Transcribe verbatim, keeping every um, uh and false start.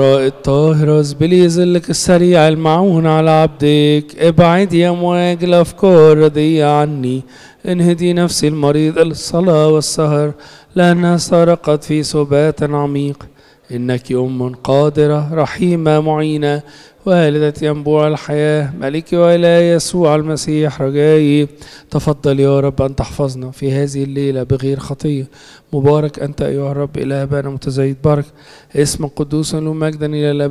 الطاهرة اسبلي ظلك السريع المعون على عبدك. ابعد يا امواج الافكار رضي عني. انهدي نفسي المريض الصلاة والسهر لأنها سرقت في سبات عميق. إنك أم قادرة رحيمة معينة والدة ينبوع الحياة ملكي وإله يسوع المسيح رجائي. تفضل يا رب أن تحفظنا في هذه الليلة بغير خطية. مبارك أنت أيها الرب إله أبانا متزايد بارك اسم قدوس له مجدا إلى الأبد.